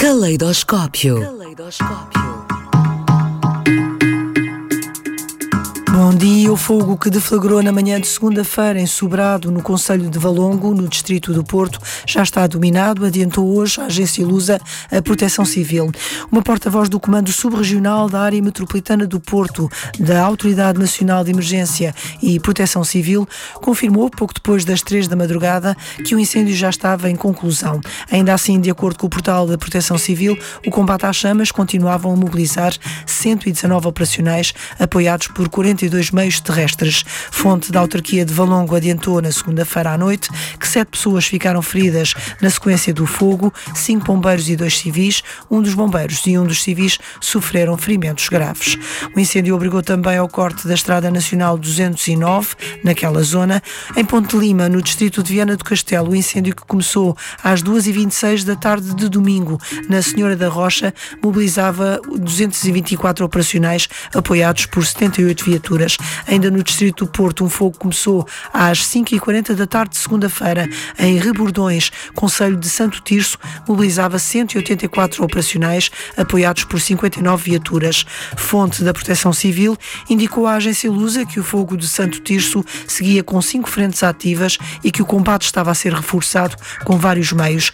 Caleidoscópio. Bom dia. O fogo que deflagrou na manhã de segunda-feira em Sobrado, no concelho de Valongo, no distrito do Porto, já está dominado, adiantou hoje a agência Lusa a Proteção Civil. Uma porta-voz do Comando Subregional da Área Metropolitana do Porto, da Autoridade Nacional de Emergência e Proteção Civil, confirmou, pouco depois das 3 da madrugada, que o incêndio já estava em conclusão. Ainda assim, de acordo com o portal da Proteção Civil, o combate às chamas continuavam a mobilizar 119 operacionais, apoiados por 42 meios terrestres. Fonte da autarquia de Valongo adiantou na segunda-feira à noite que 7 pessoas ficaram feridas na sequência do fogo, 5 bombeiros e 2 civis. Um dos bombeiros e um dos civis sofreram ferimentos graves. O incêndio obrigou também ao corte da Estrada Nacional 209, naquela zona. Em Ponte de Lima, no distrito de Viana do Castelo, o incêndio que começou às 2h26 da tarde de domingo, na Senhora da Rocha, mobilizava 224 operacionais, apoiados por 78 viaturas. Ainda no distrito do Porto, um fogo começou às 5h40 da tarde de segunda-feira, em Rebordões, concelho de Santo Tirso, mobilizava 184 operacionais, apoiados por 59 viaturas. Fonte da Proteção Civil indicou à agência Lusa que o fogo de Santo Tirso seguia com 5 frentes ativas e que o combate estava a ser reforçado com vários meios.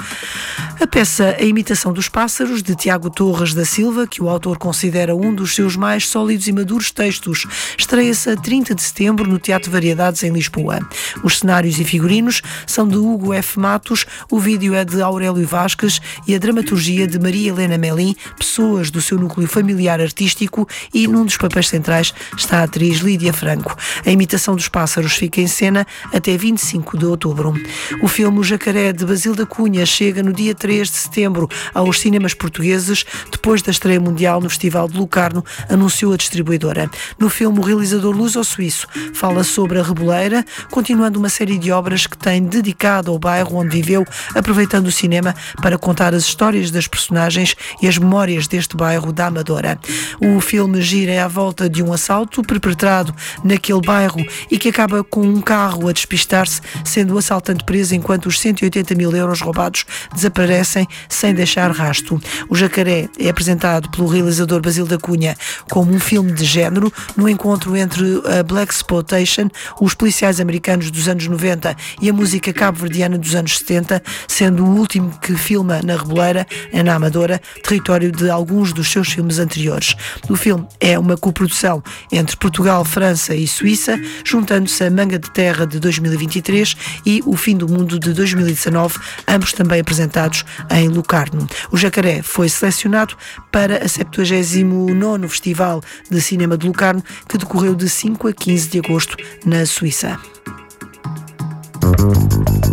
A peça A Imitação dos Pássaros, de Tiago Torres da Silva, que o autor considera um dos seus mais sólidos e maduros textos, estreia-se a 30 de setembro no Teatro Variedades, em Lisboa. Os cenários e figurinos são de Hugo F. Matos, o vídeo é de Aurélio Vasques e a dramaturgia de Maria Helena Melim, pessoas do seu núcleo familiar artístico, e num dos papéis centrais está a atriz Lídia Franco. A Imitação dos Pássaros fica em cena até 25 de outubro. O filme O Jacaré, de Basílio da Cunha, chega no dia 3 de setembro aos cinemas portugueses, depois da estreia mundial no Festival de Locarno, anunciou a distribuidora. No filme, o realizador luso-suíço fala sobre a Reboleira, continuando uma série de obras que tem dedicado ao bairro onde viveu, aproveitando o cinema para contar as histórias das personagens e as memórias deste bairro da Amadora. O filme gira à volta de um assalto perpetrado naquele bairro e que acaba com um carro a despistar-se, sendo o assaltante preso enquanto os 180 mil euros roubados desaparecem sem deixar rasto. O Jacaré é apresentado pelo realizador Basílio da Cunha como um filme de género, no encontro entre a Blaxploitation, os policiais americanos dos anos 90 e a música cabo-verdiana dos anos 70, sendo o último que filma na Reboleira, na Amadora, território de alguns dos seus filmes anteriores. O filme é uma coprodução entre Portugal, França e Suíça, juntando-se a Manga de Terra de 2023 e O Fim do Mundo de 2019, ambos também apresentados em Locarno. O Jacaré foi selecionado para a 79º Festival de Cinema de Locarno, que decorreu de 5 a 15 de agosto na Suíça.